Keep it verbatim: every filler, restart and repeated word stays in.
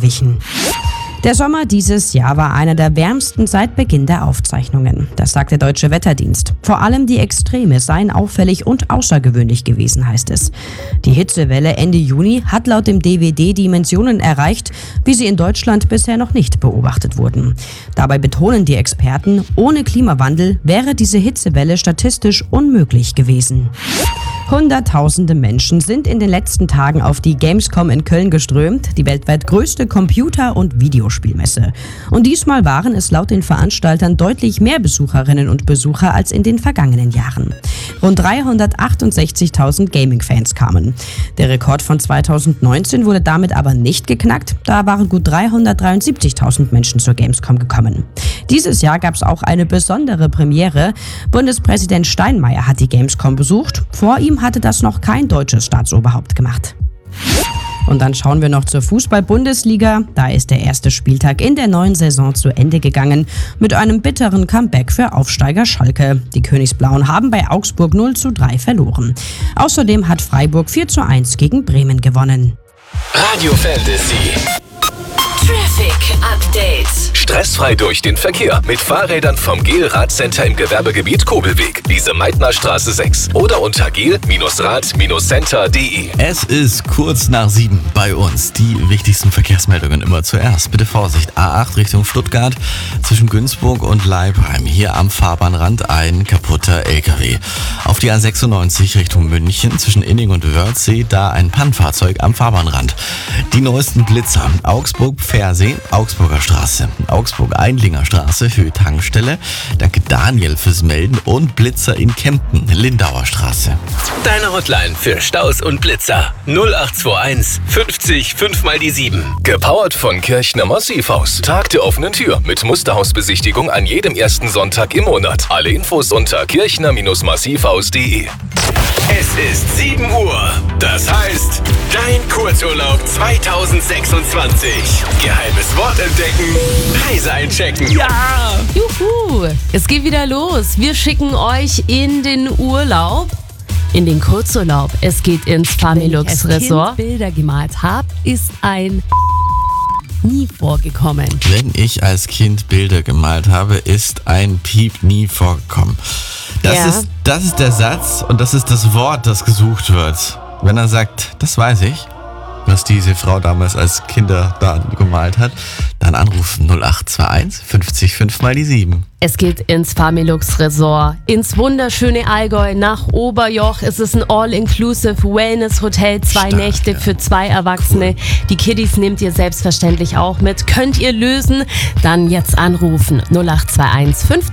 verglichen. Der Sommer dieses Jahr war einer der wärmsten seit Beginn der Aufzeichnungen. Das sagt der Deutsche Wetterdienst. Vor allem die Extreme seien auffällig und außergewöhnlich gewesen, heißt es. Die Hitzewelle Ende Juni hat laut dem D W D Dimensionen erreicht, wie sie in Deutschland bisher noch nicht beobachtet wurden. Dabei betonen die Experten, ohne Klimawandel wäre diese Hitzewelle statistisch unmöglich gewesen. Hunderttausende Menschen sind in den letzten Tagen auf die Gamescom in Köln geströmt, die weltweit größte Computer- und Videospielmesse. Und diesmal waren es laut den Veranstaltern deutlich mehr Besucherinnen und Besucher als in den vergangenen Jahren. Rund dreihundertachtundsechzigtausend Gaming-Fans kamen. Der Rekord von zweitausendneunzehn wurde damit aber nicht geknackt, da waren gut dreihundertdreiundsiebzigtausend Menschen zur Gamescom gekommen. Dieses Jahr gab es auch eine besondere Premiere. Bundespräsident Steinmeier hat die Gamescom besucht. Vor ihm hatte das noch kein deutsches Staatsoberhaupt gemacht. Und dann schauen wir noch zur Fußball-Bundesliga. Da ist der erste Spieltag in der neuen Saison zu Ende gegangen mit einem bitteren Comeback für Aufsteiger Schalke. Die Königsblauen haben bei Augsburg null zu drei verloren. Außerdem hat Freiburg vier zu eins gegen Bremen gewonnen. Radio Fantasy. Traffic Update. Stressfrei durch den Verkehr mit Fahrrädern vom Gel Radcenter im Gewerbegebiet Kobelweg, Lise Meitner Straße sechs oder unter gel Rad Center punkt de. Es ist kurz nach sieben bei uns. Die wichtigsten Verkehrsmeldungen immer zuerst. Bitte Vorsicht, A acht Richtung Stuttgart zwischen Günzburg und Leipheim. Hier am Fahrbahnrand ein kaputter L K W. Auf die A sechsundneunzig Richtung München zwischen Inning und Wörthsee, da ein Pannenfahrzeug am Fahrbahnrand. Die neuesten Blitzer. Augsburg-Pfersee, Augsburger Straße. Augsburg-Eindlinger Straße, Höhe Tankstelle. Danke Daniel fürs Melden. Und Blitzer in Kempten, Lindauer Straße. Deine Hotline für Staus und Blitzer. null acht zwei eins fünfzig fünf mal die sieben. Gepowert von Kirchner Massivhaus. Tag der offenen Tür mit Musterhausbesichtigung an jedem ersten Sonntag im Monat. Alle Infos unter kirchner Massivhaus punkt de. Es ist sieben Uhr. Das heißt, dein Kurzurlaub zweitausendsechsundzwanzig. Geheimes Wort entdecken, Reise einchecken. Ja! Juhu! Es geht wieder los. Wir schicken euch in den Urlaub. In den Kurzurlaub. Es geht ins Familux Resort. Wenn ich als Kind Bilder gemalt habe, ist ein nie vorgekommen. Wenn ich als Kind Bilder gemalt habe, ist ein Piep nie vorgekommen. Das, Ja. ist, das ist der Satz und das ist das Wort, das gesucht wird. Wenn er sagt, das weiß ich, was diese Frau damals als Kinder da gemalt hat, dann anrufen null acht zwei eins fünfzig fünf mal die sieben. Es geht ins Familux Resort, ins wunderschöne Allgäu nach Oberjoch. Es ist ein All-Inclusive Wellness-Hotel, zwei Stark, Nächte ja. für zwei Erwachsene. Die Kiddies nehmt ihr selbstverständlich auch mit. Könnt ihr lösen? Dann jetzt anrufen null acht zwei eins fünfzig